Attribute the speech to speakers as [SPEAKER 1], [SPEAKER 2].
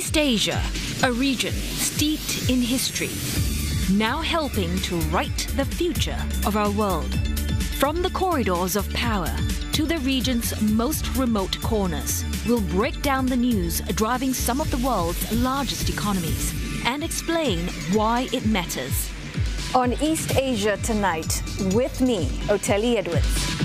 [SPEAKER 1] Eastasia, a region steeped in history, now helping to write the future of our world. From the corridors of power to the region's most remote corners, we'll break down the news driving some of the world's largest economies and explain why it matters.
[SPEAKER 2] On Eastasia Tonight, with me, Oteli Edwards.